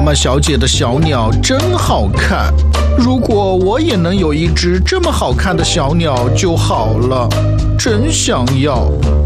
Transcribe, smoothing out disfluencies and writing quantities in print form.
妈小姐的小鸟真好看，如果我也能有一只这么好看的小鸟就好了，真想要。